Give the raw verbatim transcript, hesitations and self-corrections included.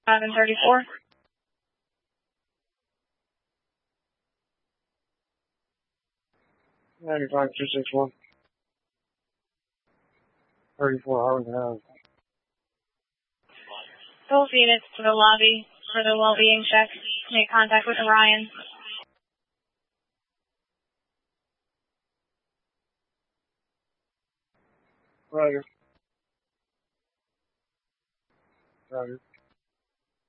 five and thirty-four. ninety-five two six one. thirty-four Harlan Ave. Both units to the lobby for the well-being check. Make contact with Orion. Roger. Roger.